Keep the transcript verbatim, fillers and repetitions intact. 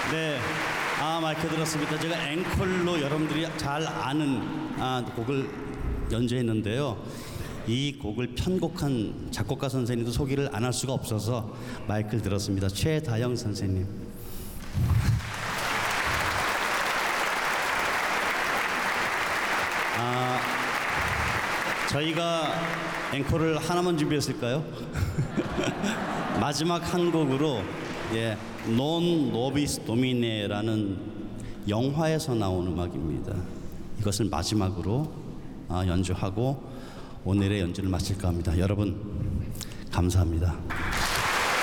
네, 아 마이크 들었습니다. 제가 앵콜로 여러분들이 잘 아는 아, 곡을 연주했는데요. 이 곡을 편곡한 작곡가 선생님도 소개를 안 할 수가 없어서 마이크를 들었습니다. 최다영 선생님. 아, 저희가 앵콜을 하나만 준비했을까요? 마지막 한 곡으로 예, Non Nobis Domine라는 영화에서 나온 음악입니다. 이것을 마지막으로 아, 연주하고 오늘의 연주를 마칠까 합니다. 여러분 감사합니다.